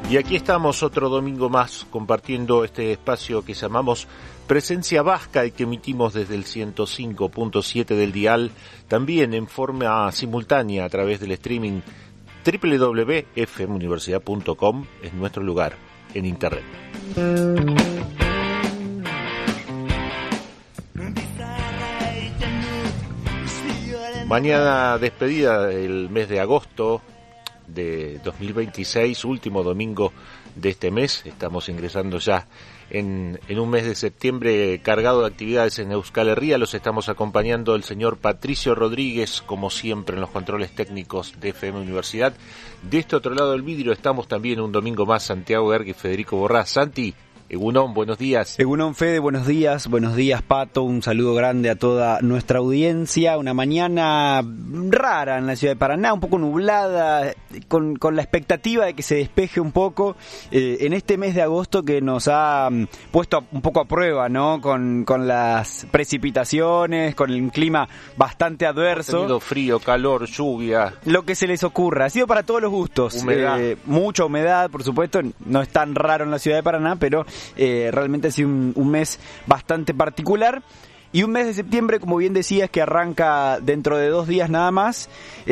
Y aquí estamos otro domingo más compartiendo este espacio que llamamos Presencia Vasca y que emitimos desde el 105.7 del dial, también en forma simultánea a través del streaming. www.fmuniversidad.com es nuestro lugar en internet. Mañana despedida del mes de agosto de 2026, último domingo de este mes. Estamos ingresando ya en un mes de septiembre cargado de actividades en Euskal Herria. Los estamos acompañando el señor Patricio Rodríguez, como siempre, en los controles técnicos de FM Universidad. De este otro lado del vidrio estamos también un domingo más Santiago Erg y Federico Borrás. Santi, Egunon, buenos días. Egunon, Fede, buenos días, Pato, un saludo grande a toda nuestra audiencia. Una mañana rara en la ciudad de Paraná, un poco nublada, con la expectativa de que se despeje un poco en este mes de agosto que nos ha puesto un poco a prueba, ¿no? Con las precipitaciones, con el clima bastante adverso. Ha tenido frío, calor, lluvia. Lo que se les ocurra, ha sido para todos los gustos. Humedad. Mucha humedad, por supuesto, no es tan raro en la ciudad de Paraná, pero realmente ha sido un mes bastante particular y un mes de septiembre, como bien decías, que arranca dentro de 2 días nada más,